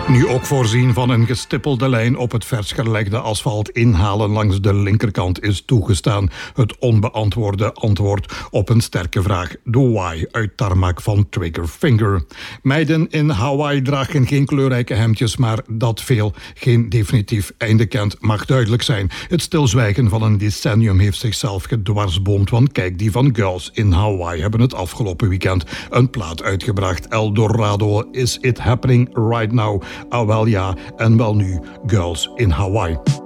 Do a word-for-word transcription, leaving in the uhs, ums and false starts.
Nu ook voorzien van een gestippelde lijn op het versgelegde asfalt. Inhalen langs de linkerkant is toegestaan. Het onbeantwoorde antwoord op een sterke vraag. The Why uit Tarmac van Triggerfinger. Meiden in Hawaii dragen geen kleurrijke hemdjes, maar dat veel geen definitief einde kent mag duidelijk zijn. Het stilzwijgen van een decennium heeft zichzelf gedwarsboomd, want kijk, die van Girls in Hawaii hebben het afgelopen weekend een plaat uitgebracht. El Dorado, Is It Happening Right Now? Ah wel ja, en wel nu, Girls in Hawaii.